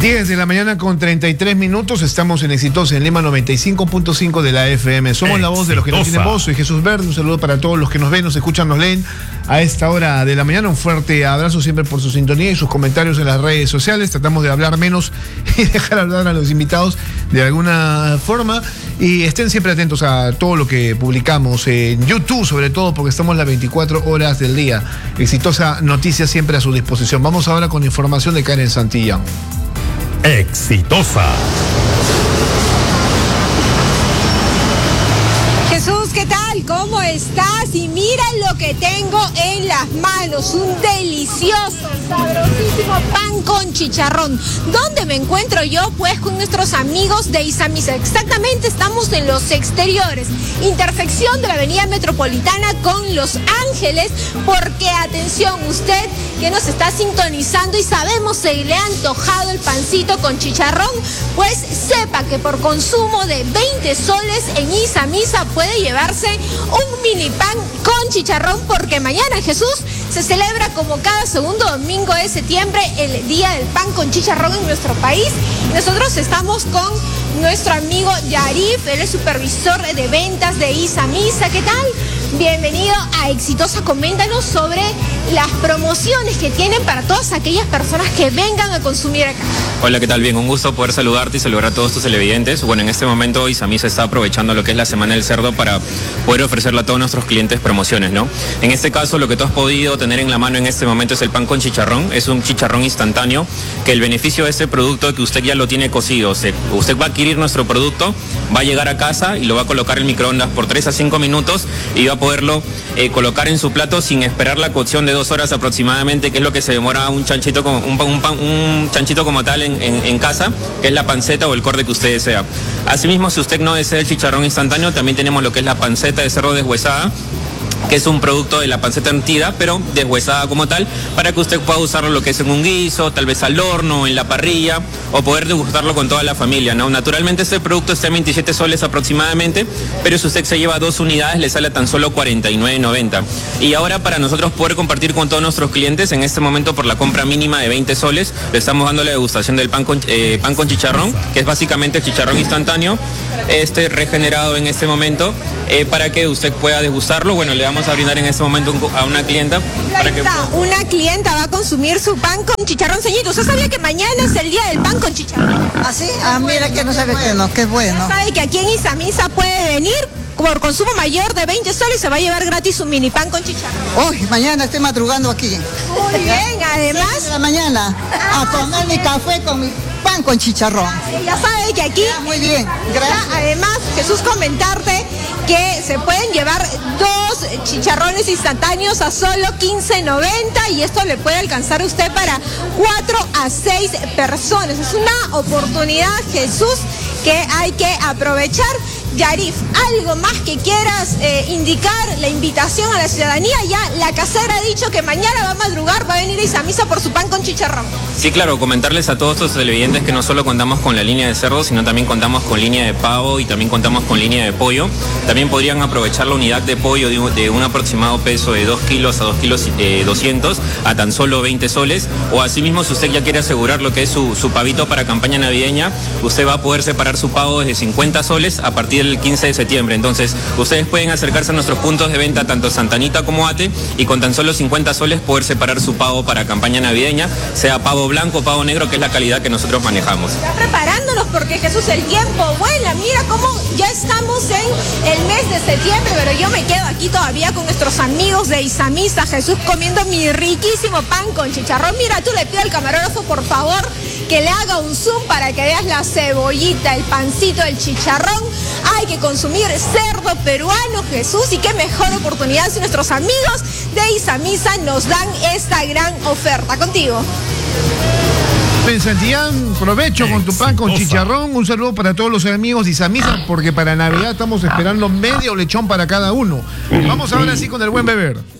10 de la mañana con 33 minutos, estamos en Exitosa, en Lima 95.5 de la FM. Somos la voz de los que no tienen voz. Soy Jesús Verde, un saludo para todos los que nos ven, nos escuchan, nos leen a esta hora de la mañana. Un fuerte abrazo siempre por su sintonía y sus comentarios en las redes sociales. Tratamos de hablar menos y dejar hablar a los invitados de alguna forma. Y estén siempre atentos a todo lo que publicamos en YouTube, sobre todo porque estamos las 24 horas del día. Exitosa Noticias siempre a su disposición. Vamos ahora con información de Karen Santillán. Exitosa. Jesús, ¿qué tal? ¿Cómo estás? Y mira lo que tengo en las manos, un delicioso, sabrosísimo pan con chicharrón. ¿Dónde me encuentro yo? Pues con nuestros amigos de Isamisa. Exactamente, estamos en los exteriores, intersección de la avenida Metropolitana con Los Ángeles, porque atención, usted que nos está sintonizando y sabemos se le ha antojado el pancito con chicharrón, pues sepa que por consumo de 20 soles en Isamisa puede llevarse un mini pan con chicharrón, porque mañana, Jesús, se celebra como cada segundo domingo de septiembre el Día del Pan con Chicharrón en nuestro país. Nosotros estamos con nuestro amigo Yarif, él es supervisor de ventas de Isamisa. ¿Qué tal? Bienvenido a Exitosa. Coméntanos sobre las promociones que tienen para todas aquellas personas que vengan a consumir acá. Hola, ¿qué tal? Bien, un gusto poder saludarte y saludar a todos tus televidentes. Bueno, en este momento Isamisa está aprovechando lo que es la Semana del Cerdo para poder ofrecerle a todos nuestros clientes promociones, ¿no? En este caso, lo que tú has podido tener en la mano en este momento es el pan con chicharrón. Es un chicharrón instantáneo, que el beneficio de este producto es que usted ya lo tiene cocido. Usted va a adquirir nuestro producto, va a llegar a casa y lo va a colocar en microondas por 3 a 5 minutos y va a poderlo colocar en su plato sin esperar la cocción de 2 horas aproximadamente, que es lo que se demora un chanchito como tal en casa, que es la panceta o el corte que usted desea. Asimismo, si usted no desea el chicharrón instantáneo, también tenemos lo que es la panceta de cerdo deshuesada, que es un producto de la panceta embutida, pero deshuesada como tal, para que usted pueda usarlo lo que es en un guiso, tal vez al horno, en la parrilla, o poder degustarlo con toda la familia, ¿no? Naturalmente este producto está en 27 soles aproximadamente, pero si usted se lleva 2 unidades le sale a tan solo 49.90. Y ahora, para nosotros poder compartir con todos nuestros clientes, en este momento por la compra mínima de 20 soles, le estamos dando la degustación del pan con chicharrón, que es básicamente chicharrón instantáneo, regenerado en este momento, para que usted pueda degustarlo. Bueno, le vamos a brindar en este momento a una clienta. Una clienta va a consumir su pan con chicharrón. Señorito, ¿usted sabía que mañana es el día del pan con chicharrón? ¿Ah, sí? Ah, mira que no sabe que no, qué bueno. ¿Sabe que aquí en Isamisa puede venir por consumo mayor de 20 soles y se va a llevar gratis un mini pan con chicharrón? Uy, mañana estoy madrugando aquí. Muy bien, además... 6 de la mañana, a tomar mi café con mi pan con chicharrón. Ya sabe que aquí... Muy bien, gracias. Además, Jesús, comentarte que se pueden llevar 2 chicharrones instantáneos a solo 15.90 y esto le puede alcanzar a usted para 4 a 6 personas. Es una oportunidad, Jesús, que hay que aprovechar. Yarif, ¿algo más que quieras indicar? La invitación a la ciudadanía. Ya la casera ha dicho que mañana va a madrugar, va a venir a Isamisa por su pan con chicharrón. Sí, claro, comentarles a todos los televidentes que no solo contamos con la línea de cerdo, sino también contamos con línea de pavo y también contamos con línea de pollo. También podrían aprovechar la unidad de pollo de un aproximado peso de 2 kilos a 2 kilos 200 a tan solo 20 soles. O asimismo, si usted ya quiere asegurar lo que es su pavito para campaña navideña, usted va a poder separar su pavo desde 50 soles a partir del 15 de septiembre. Entonces, ustedes pueden acercarse a nuestros puntos de venta, tanto Santa Anita como Ate, y con tan solo 50 soles poder separar su pavo para campaña navideña, sea pavo blanco o pavo negro, que es la calidad que nosotros manejamos. Está preparándonos porque, Jesús, el tiempo vuela. Mira cómo ya estamos en el mes de septiembre, pero yo me quedo aquí todavía con nuestros amigos de Isamisa, Jesús, comiendo mi riquísimo pan con chicharrón. Mira, tú le pido al camarógrafo, por favor, que le haga un zoom para que veas la cebollita, el pancito, el chicharrón. Hay que consumir cerdo peruano, Jesús, y qué mejor oportunidad si nuestros amigos de Isamisa nos dan esta gran oferta. Contigo. En Santillán, provecho con tu pan con chicharrón. Un saludo para todos los amigos de Isamisa, porque para Navidad estamos esperando medio lechón para cada uno. Vamos ahora sí con el buen beber.